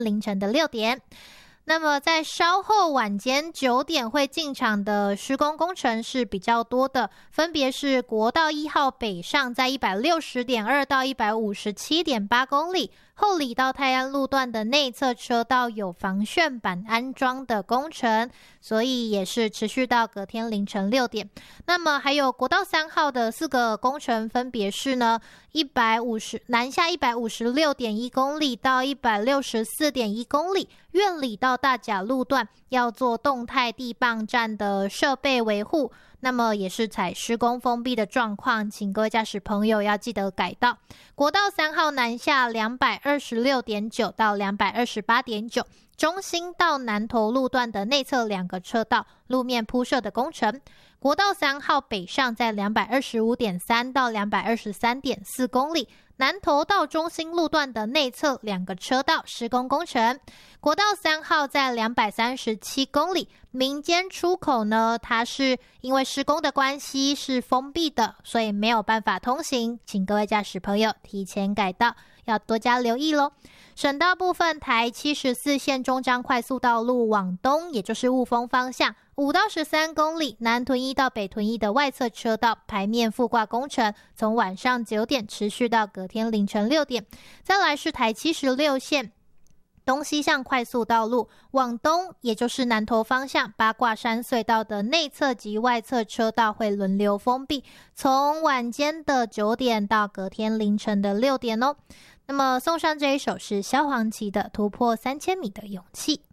凌晨的6点。那么在稍后晚间9点会进场的施工工程是比较多的，分别是国道1号北上在 160.2 到 157.8 公里，后里到泰安路段的内侧车道有防眩板安装的工程，所以也是持续到隔天凌晨6点。那么还有国道3号的4个工程分别是呢南下 156.1 公里到 164.1 公里，苑里到大甲路段要做动态地磅站的设备维护，那么也是采施工封闭的状况，请各位驾驶朋友要记得改道。国道3号南下 226.9 到 228.9， 中兴到南投路段的内侧2个车道路面铺设的工程。国道3号北上在 225.3 到 223.4 公里，南投到中兴路段的内侧2个车道施工工程。国道3号在237公里，民间出口呢，它是因为施工的关系是封闭的，所以没有办法通行，请各位驾驶朋友提前改道，要多加留意咯。省道部分，台74线中彰快速道路往东，也就是雾峰方向5到13公里，南屯1到北屯1的外侧车道排面覆挂工程，从晚上9点持续到隔天凌晨6点。再来是台76线东西向快速道路往东，也就是南投方向八卦山隧道的内侧及外侧车道会轮流封闭，从晚间的9点到隔天凌晨的6点哦。那么送上这一首是萧煌奇的《突破3000米的勇气》。